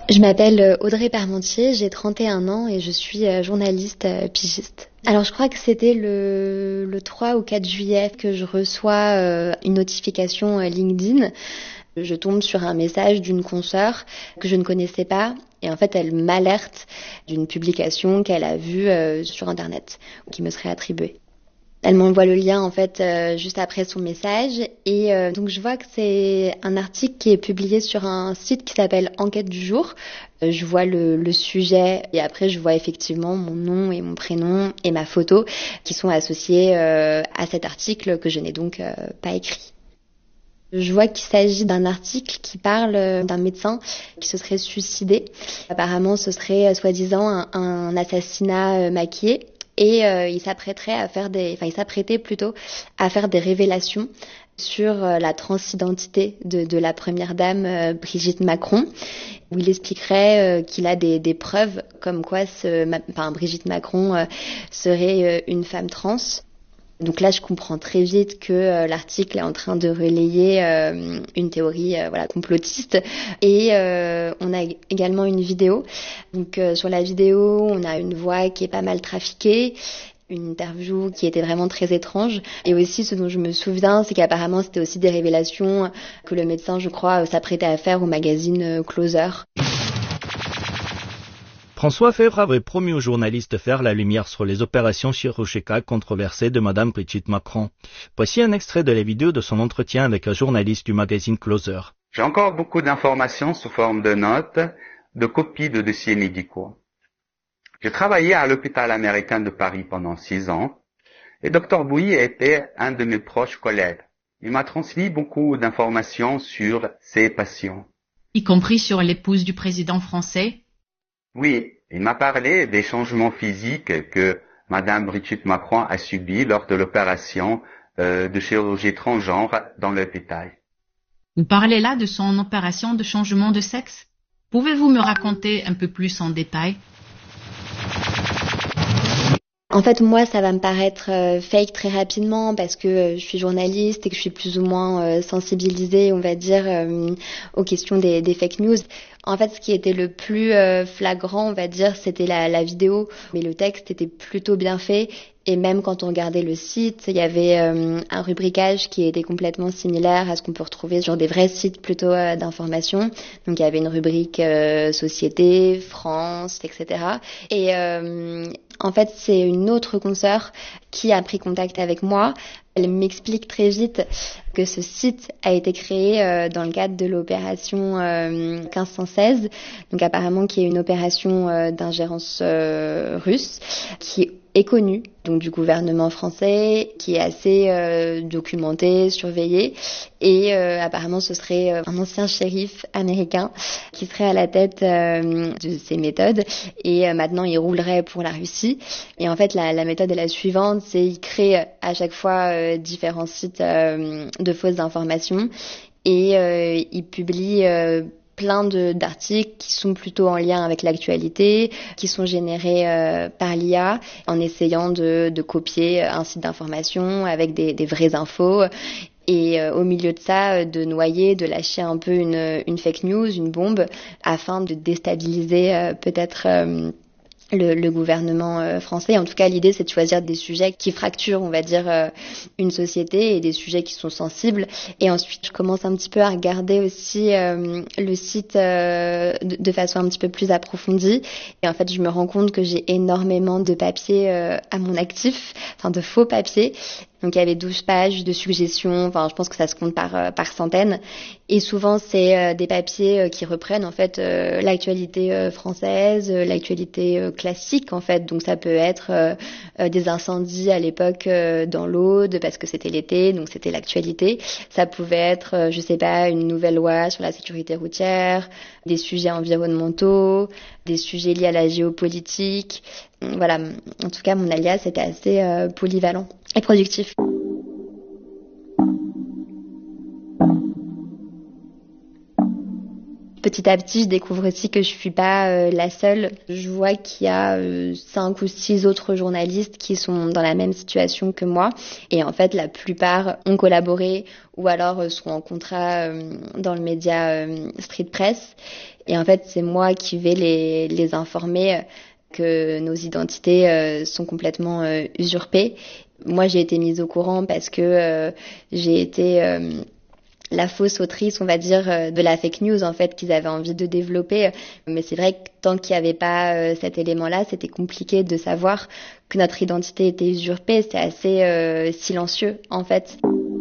Je m'appelle Audrey Parmentier, j'ai 31 ans et je suis journaliste pigiste. Alors je crois que c'était le 3 ou 4 juillet que je reçois une notification LinkedIn. Je tombe sur un message d'une consoeur que je ne connaissais pas et en fait elle m'alerte d'une publication qu'elle a vue sur internet qui me serait attribuée. Elle m'envoie le lien en fait juste après son message et donc je vois que c'est un article qui est publié sur un site qui s'appelle Enquête du jour. Je vois le sujet et après je vois effectivement mon nom et mon prénom et ma photo qui sont associés à cet article que je n'ai donc pas écrit. Je vois qu'il s'agit d'un article qui parle d'un médecin qui se serait suicidé. Apparemment, ce serait soi-disant un assassinat maquillé. Et il s'apprêtait plutôt à faire des révélations sur la transidentité de la première dame Brigitte Macron, où il expliquerait qu'il a des preuves comme quoi Brigitte Macron serait une femme trans. Donc là, je comprends très vite que l'article est en train de relayer une théorie complotiste. Et on a également une vidéo. Donc sur la vidéo, on a une voix qui est pas mal trafiquée, une interview qui était vraiment très étrange. Et aussi, ce dont je me souviens, c'est qu'apparemment, c'était aussi des révélations que le médecin, je crois, s'apprêtait à faire au magazine Closer. François Febvre avait promis aux journalistes de faire la lumière sur les opérations chirurgicales controversées de Madame Brigitte Macron. Voici un extrait de la vidéo de son entretien avec un journaliste du magazine Closer. J'ai encore beaucoup d'informations sous forme de notes, de copies de dossiers médicaux. J'ai travaillé à l'hôpital américain de Paris pendant 6 ans et Dr Bouy était un de mes proches collègues. Il m'a transmis beaucoup d'informations sur ses patients. Y compris sur l'épouse du président français? Oui, il m'a parlé des changements physiques que Madame Brigitte Macron a subis lors de l'opération de chirurgie transgenre dans l'hôpital. Vous parlez là de son opération de changement de sexe? Pouvez-vous me raconter un peu plus en détail? En fait, moi, ça va me paraître fake très rapidement parce que je suis journaliste et que je suis plus ou moins sensibilisée, on va dire, aux questions des fake news. En fait, ce qui était le plus flagrant, on va dire, c'était la vidéo. Mais le texte était plutôt bien fait. Et même quand on regardait le site, il y avait un rubricage qui était complètement similaire à ce qu'on peut retrouver sur des vrais sites plutôt d'information. Donc, il y avait une rubrique société, France, etc. Et en fait, c'est une autre consoeur qui a pris contact avec moi. Elle m'explique très vite que ce site a été créé dans le cadre de l'opération 1516, donc apparemment qui est une opération d'ingérence russe qui est connue donc du gouvernement français, qui est assez documentée, surveillée, et apparemment ce serait un ancien shérif américain qui serait à la tête de ces méthodes, et maintenant il roulerait pour la Russie. Et en fait la méthode est la suivante, c'est il crée à chaque fois différents sites de fausses informations et il publie plein d'articles qui sont plutôt en lien avec l'actualité, qui sont générés par l'IA en essayant de copier un site d'information avec des vraies infos. Et au milieu de ça, de noyer, de lâcher un peu une fake news, une bombe, afin de déstabiliser peut-être le gouvernement français. En tout cas, l'idée, c'est de choisir des sujets qui fracturent, on va dire, une société et des sujets qui sont sensibles. Et ensuite, je commence un petit peu à regarder aussi le site de façon un petit peu plus approfondie. Et en fait, je me rends compte que j'ai énormément de papiers à mon actif, enfin de faux papiers. Donc il y avait 12 pages de suggestions, enfin je pense que ça se compte par centaines. Et souvent c'est des papiers qui reprennent en fait l'actualité française, l'actualité classique en fait. Donc ça peut être des incendies à l'époque dans l'Aude parce que c'était l'été, donc c'était l'actualité. Ça pouvait être, je sais pas, une nouvelle loi sur la sécurité routière, des sujets environnementaux, des sujets liés à la géopolitique. Voilà, en tout cas mon alias était assez polyvalent et productif. Petit à petit, je découvre aussi que je suis pas la seule. Je vois qu'il y a 5 ou 6 autres journalistes qui sont dans la même situation que moi. Et en fait, la plupart ont collaboré ou alors sont en contrat dans le média Street Press. Et en fait, c'est moi qui vais les informer que nos identités sont complètement usurpées. Moi, j'ai été mise au courant parce que j'ai été la fausse autrice, on va dire, de la fake news, en fait, qu'ils avaient envie de développer. Mais c'est vrai que tant qu'il n'y avait pas cet élément-là, c'était compliqué de savoir que notre identité était usurpée. C'est assez silencieux, en fait.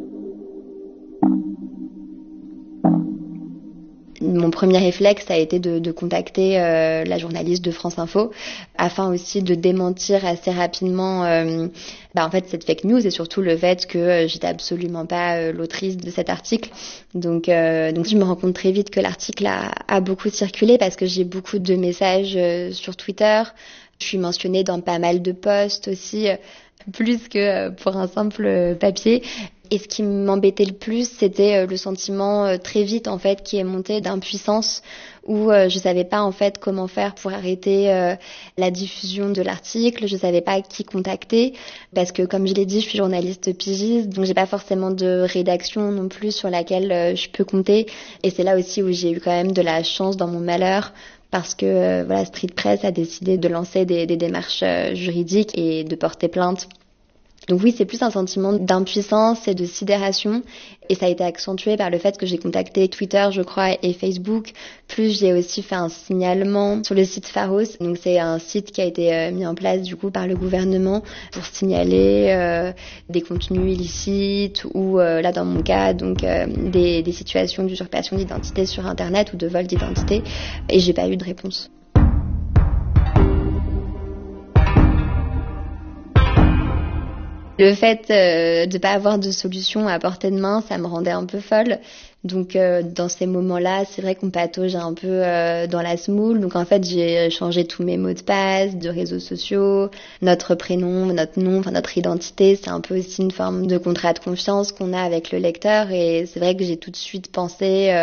Mon premier réflexe a été de contacter la journaliste de France Info afin aussi de démentir assez rapidement en fait cette fake news et surtout le fait que j'étais absolument pas l'autrice de cet article. Donc je me rends compte très vite que l'article a beaucoup circulé parce que j'ai beaucoup de messages sur Twitter. Je suis mentionnée dans pas mal de posts aussi, plus que pour un simple papier. Et ce qui m'embêtait le plus, c'était le sentiment très vite en fait qui est monté d'impuissance où je savais pas en fait comment faire pour arrêter la diffusion de l'article, je savais pas qui contacter parce que comme je l'ai dit, je suis journaliste pigiste, donc j'ai pas forcément de rédaction non plus sur laquelle je peux compter et c'est là aussi où j'ai eu quand même de la chance dans mon malheur. Parce que Street Press a décidé de lancer des démarches juridiques et de porter plainte. Donc oui, c'est plus un sentiment d'impuissance et de sidération et ça a été accentué par le fait que j'ai contacté Twitter, je crois, et Facebook. Plus j'ai aussi fait un signalement sur le site Pharos. Donc c'est un site qui a été mis en place du coup par le gouvernement pour signaler des contenus illicites ou là dans mon cas donc des situations d'usurpation d'identité sur Internet ou de vol d'identité et j'ai pas eu de réponse. Le fait de pas avoir de solution à portée de main, ça me rendait un peu folle. Donc dans ces moments-là, c'est vrai qu'on patauge un peu dans la semoule. Donc en fait, j'ai changé tous mes mots de passe, de réseaux sociaux, notre prénom, notre nom, enfin notre identité. C'est un peu aussi une forme de contrat de confiance qu'on a avec le lecteur. Et c'est vrai que j'ai tout de suite pensé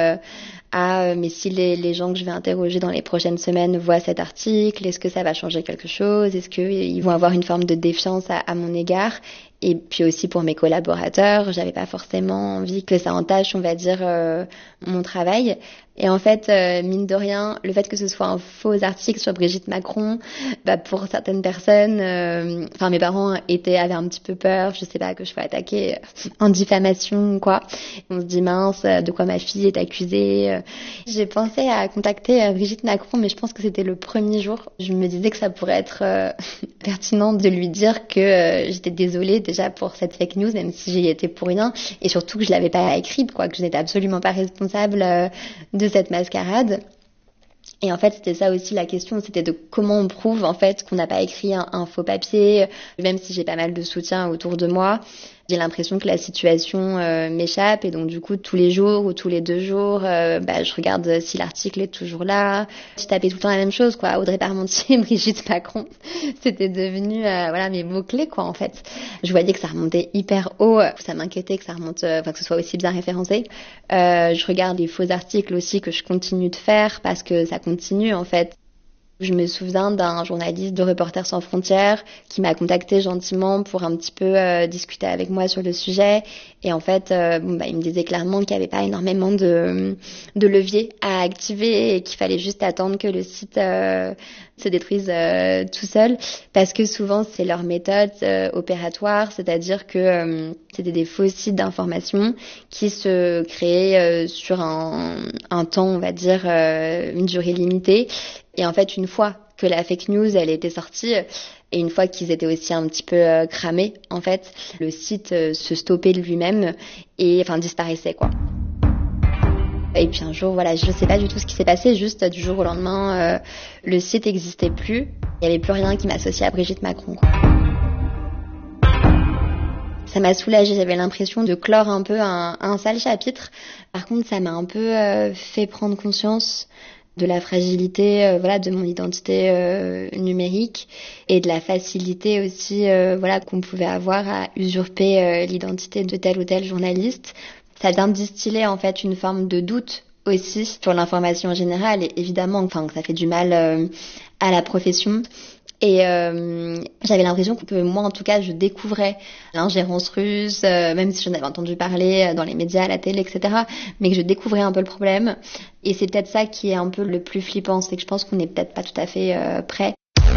mais si les gens que je vais interroger dans les prochaines semaines voient cet article, est-ce que ça va changer quelque chose? Est-ce qu'ils vont avoir une forme de défiance à mon égard? Et puis aussi pour mes collaborateurs, j'avais pas forcément envie que ça entache, on va dire, mon travail. Et en fait, mine de rien, le fait que ce soit un faux article sur Brigitte Macron, pour certaines personnes, mes parents avaient un petit peu peur, je sais pas, que je sois attaquée en diffamation ou quoi. On se dit mince, de quoi ma fille est accusée. J'ai pensé à contacter Brigitte Macron, mais je pense que c'était le premier jour. Je me disais que ça pourrait être pertinent de lui dire que j'étais désolée déjà pour cette fake news, même si j'y étais pour rien, et surtout que je l'avais pas écrite, quoi, que je n'étais absolument pas responsable de cette mascarade. Et en fait, c'était ça aussi la question, c'était de comment on prouve en fait qu'on n'a pas écrit un faux papier, même si j'ai pas mal de soutien autour de moi. J'ai l'impression que la situation m'échappe et donc du coup tous les jours ou tous les 2 jours, je regarde si l'article est toujours là. Je tapais tout le temps la même chose, quoi. Audrey Parmentier, Brigitte Macron, c'était devenu mes mots clés, quoi, en fait. Je voyais que ça remontait hyper haut, ça m'inquiétait que ça remonte, que ce soit aussi bien référencé. Je regarde les faux articles aussi que je continue de faire parce que ça continue en fait. Je me souviens d'un journaliste de Reporters sans frontières qui m'a contacté gentiment pour un petit peu discuter avec moi sur le sujet. Et en fait, il me disait clairement qu'il n'y avait pas énormément de leviers à activer et qu'il fallait juste attendre que le site se détruise tout seul. Parce que souvent, c'est leur méthode opératoire, c'est-à-dire que c'était des faux sites d'information qui se créaient sur un temps, on va dire, une durée limitée. Et en fait, une fois que la fake news, elle était sortie, et une fois qu'ils étaient aussi un petit peu cramés, en fait, le site se stoppait de lui-même et disparaissait, quoi. Et puis un jour, je sais pas du tout ce qui s'est passé, juste du jour au lendemain, le site n'existait plus. Il n'y avait plus rien qui m'associait à Brigitte Macron, quoi. Ça m'a soulagée, j'avais l'impression de clore un peu un sale chapitre. Par contre, ça m'a un peu fait prendre conscience de la fragilité de mon identité numérique et de la facilité aussi qu'on pouvait avoir à usurper l'identité de tel ou tel journaliste. Ça vient de distiller en fait une forme de doute aussi sur l'information générale et évidemment que ça fait du mal à la profession. Et j'avais l'impression que moi, en tout cas, je découvrais l'ingérence russe, même si j'en avais entendu parler dans les médias, à la télé, etc. Mais que je découvrais un peu le problème. Et c'est peut-être ça qui est un peu le plus flippant, c'est que je pense qu'on n'est peut-être pas tout à fait prêt